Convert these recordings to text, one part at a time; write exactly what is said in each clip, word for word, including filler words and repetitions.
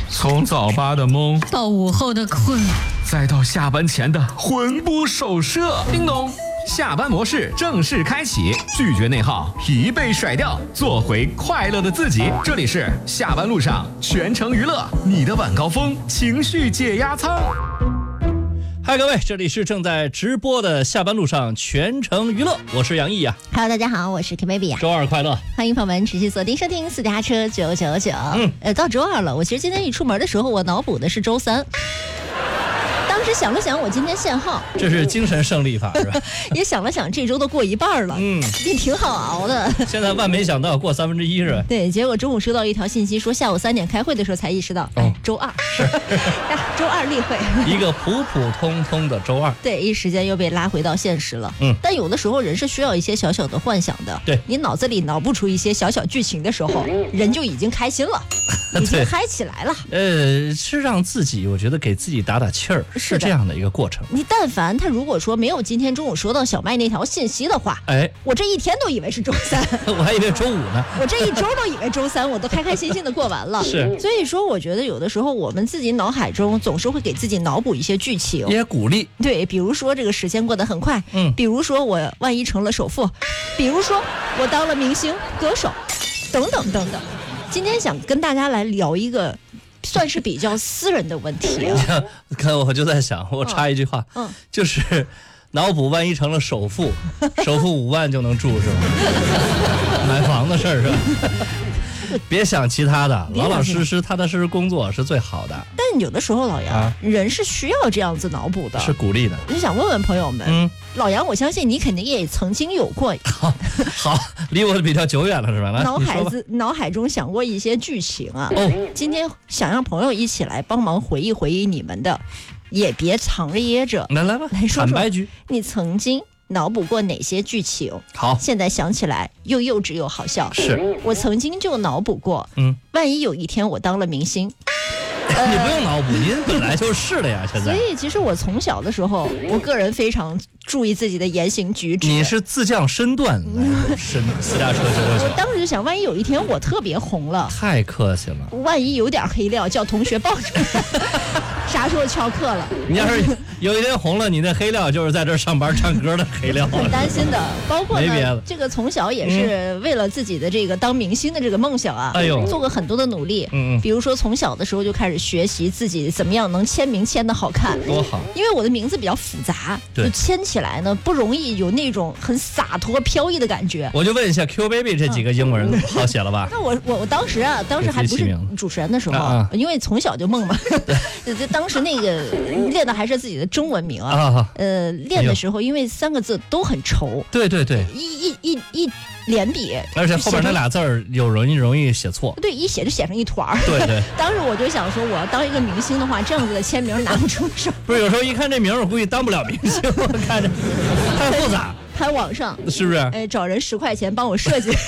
从早八的懵到午后的困， 再到下班前的魂不守舍。 叮咚，下班模式正式开启，拒绝内耗，疲惫甩掉，做回快乐的自己。这里是下班路上全程娱乐，你的晚高峰情绪解压舱。 嗨，各位，这里是正在直播的下班路上全程娱乐，我是杨毅呀、 啊。Hello， 大家好，我是 K Baby 啊。 周二快乐！ 欢迎朋友们持续锁定收听私家车九九九。嗯，呃，到周二了，我其实今天一出门的时候，我脑补的是周三。当时想了想，我今天限号， 这是精神胜利法是吧？ 也想了想，这周都过一半了，嗯，也挺好熬的。 现在万没想到过三分之一是吧？ 对，结果中午收到一条信息，说下午三点开会的时候才意识到，哎，周二是，周二例会， 一个普普通通的周二。 对，一时间又被拉回到现实了。嗯，但有的时候人是需要一些小小的幻想的。 对， 你脑子里脑不出一些小小剧情的时候，人就已经开心了，已经嗨起来了。 呃，是让自己，我觉得给自己打打气儿，是这样的一个过程。 你但凡他如果说没有今天中午收到小麦那条信息的话， 哎， 我这一天都以为是周三， 我还以为周五呢， 我这一周都以为周三，我都开开心心的过完了。 是， 所以说我觉得有的时候我们自己脑海中总是会给自己脑补一些剧情， 也鼓励。 对，比如说这个时间过得很快，嗯，比如说我万一成了首富，比如说我当了明星、歌手，等等等等。今天想跟大家来聊一个算是比较私人的问题啊。 看，我就在想，我插一句话，嗯，就是脑补万一成了首富，首付五万就能住是吧？买房的事儿是吧？别想其他的，老老实实、踏踏实实工作是最好的。 但有的时候，老杨、啊，人是需要这样子脑补的， 是鼓励的。 就想问问朋友们，嗯，老杨，我相信你肯定也曾经有过， 好，好，离我比较久远了是吧？ 脑海子脑海中想过一些剧情啊。哦，今天想让朋友一起来帮忙回忆回忆你们的，也别藏着掖着， 来来吧， 来说坦白局， 你曾经脑补过哪些剧情？ 好， 现在想起来又幼稚又好笑。 是我曾经就脑补过，嗯，万一有一天我当了明星。 呃、你不用脑补，您本来就是的呀。现在， 所以其实我从小的时候，我个人非常注意自己的言行举止。 你是自降身段来身私家车九九九。 我当时就想，万一有一天我特别红了， 太客气了。 万一有点黑料，叫同学报出来，啥时候翘课了？ 你要是有一天红了，你那黑料就是在这上班唱歌的黑料。 很担心的，包括呢，这个从小也是为了自己的这个当明星的这个梦想啊，哎呦，做过很多的努力。嗯，比如说从小的时候就开始学习自己怎么样能签名签得好看， 多好！ 因为我的名字比较复杂，就签起来呢不容易有那种很洒脱飘逸的感觉。 我就问一下 Q Baby 这几个英文好写了吧？ 那我我我当时啊，当时还不是主持人的时候，啊、因为从小就梦嘛，当时那个练的还是自己的中文名啊。啊呃，练的时候因为三个字都很稠， 对对对， 一一一一连笔， 而且后边那俩字儿有容易容易写错， 对，一写就写成一团儿。 对对， 当时我就想说，我要当一个明星的话，这样子的签名拿不出手。 不是，有时候一看这名，我估计当不了明星，我看着太复杂。 还网上是不是？ 哎，找人十块钱帮我设计。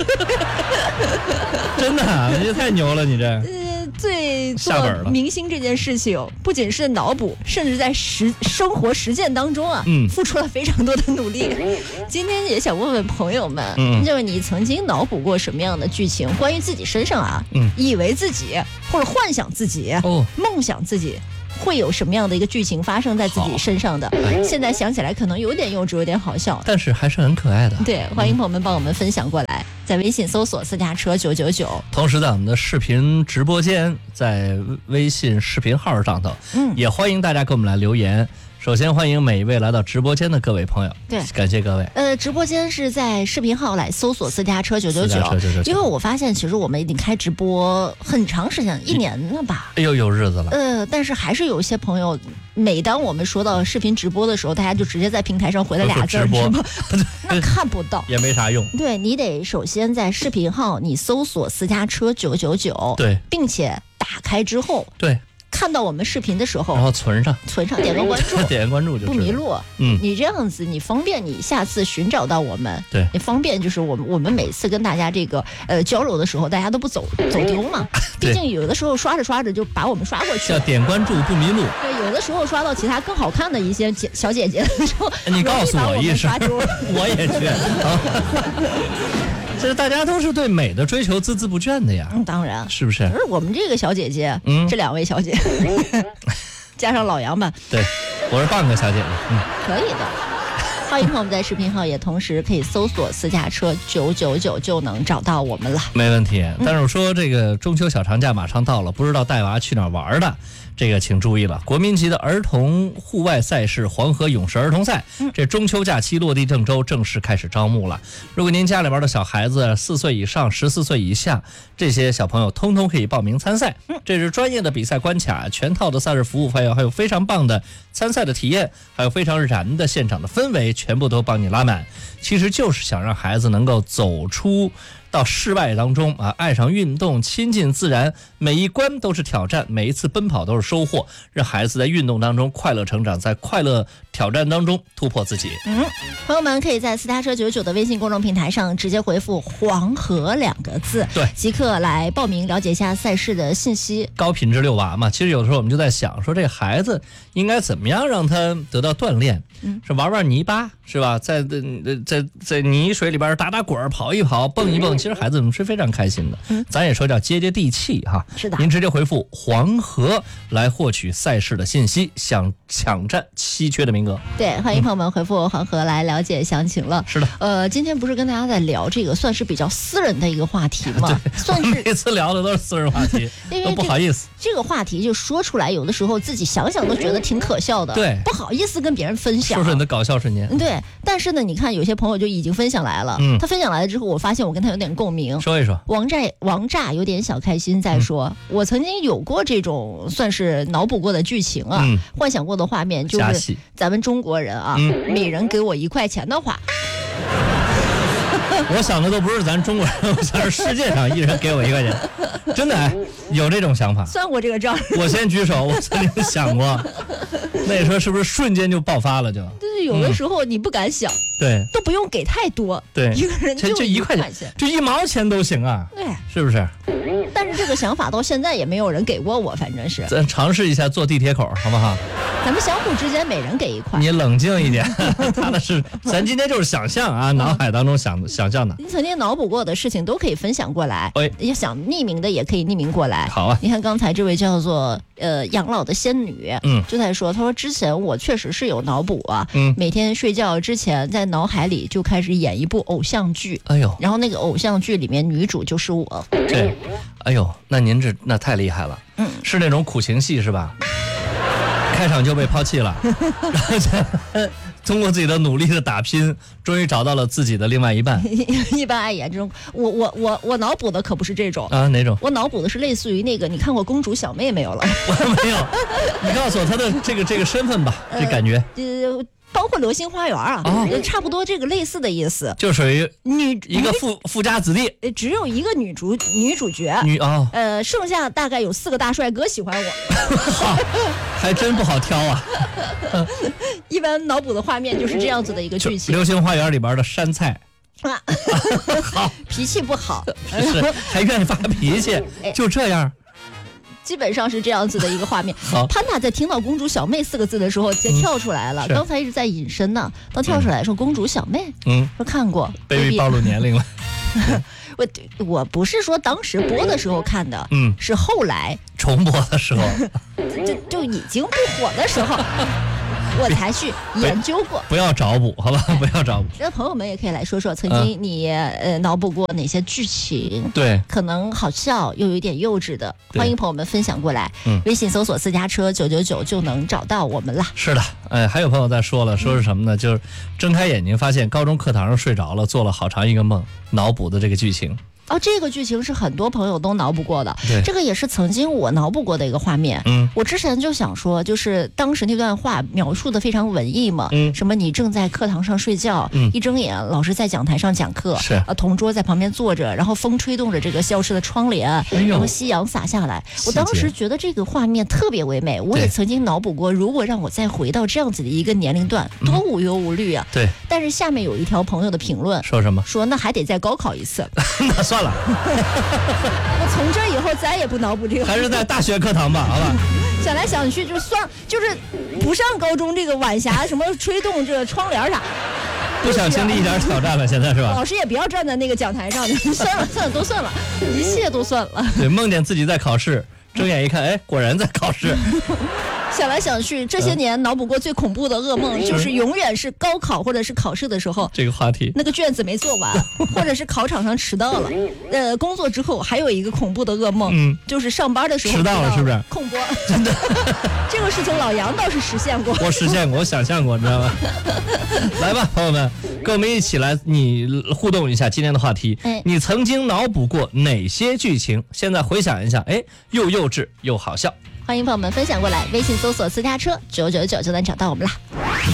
真的、啊，你太牛了，你这。 呃，最做明星这件事情，不仅是脑补，甚至在实生活实践当中啊，嗯，付出了非常多的努力。今天也想问问朋友们，嗯，就是你曾经脑补过什么样的剧情？关于自己身上啊，嗯，以为自己或者幻想自己，哦，梦想自己。会有什么样的一个剧情发生在自己身上的？现在想起来可能有点幼稚，有点好笑， 但是还是很可爱的。 对，欢迎朋友们帮我们分享过来，在微信搜索私家车九九九， 同时在我们的视频直播间，在微信视频号上头，嗯，也欢迎大家给我们来留言。首先欢迎每一位来到直播间的各位朋友，对，感谢各位。 呃，直播间是在视频号来搜索私家车九九九，因为我发现其实我们已经开直播很长时间，一年了吧？ 哎呦，有日子了。 呃，但是还是有一些朋友，每当我们说到视频直播的时候，大家就直接在平台上回了俩字直播，那看不到， 也没啥用。 对，你得首先在视频号你搜索私家车九九九， 对， 并且打开之后， 对。 看到我们视频的时候， 然后存上， 存上，点个关注， 点个关注就不迷路。嗯，你这样子，你方便你下次寻找到我们， 对， 你方便就是我们我们每次跟大家这个呃交流的时候，大家都不走走丢嘛。毕竟有的时候刷着刷着就把我们刷过去了。 要点关注不迷路。 对，有的时候刷到其他更好看的一些姐小姐姐的时候， 你告诉我一声， 我我也去。 这大家都是对美的追求孜孜不倦的呀。 嗯，当然， 是不是？ 可是我们这个小姐姐，嗯，这两位小姐，加上老杨吧， 对，我是半个小姐姐，嗯， 可以的。欢迎朋友们在视频号也同时可以搜索私家车九九九就能找到我们了。 没问题。但是我说这个中秋小长假马上到了，不知道带娃去哪儿玩的，这个请注意了，国民级的儿童户外赛事黄河泳池儿童赛，这中秋假期落地郑州，正式开始招募了。如果您家里边的小孩子四岁以上、十四岁以下，这些小朋友通通可以报名参赛。这是专业的比赛关卡，全套的赛事服务，还有还有非常棒的参赛的体验，还有非常燃的现场的氛围，全部都帮你拉满。其实就是想让孩子能够走出到室外当中啊，爱上运动，亲近自然，每一关都是挑战，每一次奔跑都是收获，让孩子在运动当中快乐成长，在快乐挑战当中突破自己。 嗯，朋友们可以在私家车九九的微信公众平台上直接回复黄河两个字， 对， 即刻来报名了解一下赛事的信息。 高品质遛娃嘛，其实有的时候我们就在想说，这个孩子应该怎么样让他得到锻炼？嗯，是玩玩泥巴是吧？在在在泥水里边打打滚，跑一跑，蹦一蹦，其实孩子们是非常开心的。嗯，咱也说叫接接地气哈。 是的， 您直接回复黄河来获取赛事的信息，想抢占稀缺的名额。 对，欢迎朋友们回复黄河来了解详情了。 是的， 呃，今天不是跟大家在聊这个算是比较私人的一个话题吗？算是每次聊的都是私人话题，都不好意思。 这个话题就说出来，有的时候自己想想都觉得挺可笑的， 对， 不好意思跟别人分享。 说说你的搞笑瞬间。 对，但是呢，你看有些朋友就已经分享来了，嗯，他分享来了之后，我发现我跟他有点共鸣。 说一说。 王炸王炸有点小开心在说，嗯，我曾经有过这种算是脑补过的剧情啊，嗯，幻想过的画面，就是咱们中国人啊，嗯，每人给我一块钱的话。 我想的都不是咱中国人，我想是世界上一人给我一块钱，真的哎，有这种想法。 算过这个账。 我先举手，我曾经想过，那时候是不是瞬间就爆发了就？ 就是有的时候你不敢想，嗯， 对， 都不用给太多， 对， 一个人就一块钱，就一毛钱都行啊， 对， 是不是？ 但是这个想法到现在也没有人给过我，反正是。 咱尝试一下坐地铁口，好不好？ 咱们相互之间每人给一块。 你冷静一点，他的是咱今天就是想象啊，脑海当中想想象的。 你曾经脑补过的事情都可以分享过来， 哎， 也想匿名的也可以匿名过来。 好啊， 你看刚才这位叫做呃养老的仙女，嗯，就在说，她说之前我确实是有脑补啊，嗯，每天睡觉之前在脑海里就开始演一部偶像剧， 哎呦， 然后那个偶像剧里面女主就是我。 对，哎呦，那您这那太厉害了，嗯，是那种苦情戏是吧？开场就被抛弃了，然后就通过自己的努力的打拼，终于找到了自己的另外一半。 一般爱演这种，我我我我脑补的可不是这种啊，哪种？ 我脑补的是类似于那个，你看过《公主小妹》没有了？ 我没有，你告诉我她的这个这个身份吧，这感觉。 呃包括《流星花园》啊，哦，差不多这个类似的意思， 就属于女一个富富家子弟， 只有一个女主女主角， 女啊，哦， 呃，剩下大概有四个大帅哥喜欢我， 好，还真不好挑啊。 一般脑补的画面就是这样子的一个剧情， 《流星花园》里边的山菜。 啊，好，脾气不好， 是还愿意发脾气，就这样。 基本上是这样子的一个画面。潘塔在听到公主小妹四个字的时候就跳出来了，嗯，刚才一直在隐身呢，当跳出来说公主小妹，嗯，说看过， 被暴露年龄了。 我我不是说当时播的时候看的，嗯，是后来重播的时候， 就就已经不火的时候。我才去研究过， 不要找补，好吧，不要找补。 那朋友们也可以来说说，曾经你、嗯、呃脑补过哪些剧情？ 对， 可能好笑又有一点幼稚的，欢迎朋友们分享过来。嗯，微信搜索私家车九九九就能找到我们了。 是的，哎，还有朋友在说了，说是什么呢？嗯、就是睁开眼睛发现高中课堂上睡着了，做了好长一个梦，脑补的这个剧情。 哦，这个剧情是很多朋友都脑补过的，这个也是曾经我脑补过的一个画面。嗯，我之前就想说，就是当时那段话描述的非常文艺嘛，嗯，什么你正在课堂上睡觉，嗯，一睁眼老师在讲台上讲课， 是啊，同桌在旁边坐着，然后风吹动着这个教室的窗帘，哎、然后夕阳洒下来。我当时觉得这个画面特别唯美，我也曾经脑补过，如果让我再回到这样子的一个年龄段，多无忧无虑啊。 对。 但是下面有一条朋友的评论说什么？ 说那还得再高考一次。 那算了。 我从这以后再也不脑补这个， 还是在大学课堂吧，好吧。 想来想去就算，就是不上高中这个晚霞什么吹动这个窗帘啥， 不想经历一点挑战了，现在是吧？ 老师也不要站在那个讲台上，算了算了都算了，一切都算了。 对，梦见自己在考试，睁眼一看，哎，果然在考试。 想来想去，这些年脑补过最恐怖的噩梦，就是永远是高考或者是考试的时候， 这个话题， 那个卷子没做完，或者是考场上迟到了。呃，工作之后还有一个恐怖的噩梦，嗯，就是上班的时候迟到了，是不是？ 空播，真的，这个事情老杨倒是实现过， 我实现过，我想象过，你知道吗？来吧，朋友们，跟我们一起来，你互动一下今天的话题。嗯，你曾经脑补过哪些剧情？现在回想一下，哎，又幼稚又好笑。 欢迎朋友们分享过来，微信搜索私家车九九九就能找到我们啦。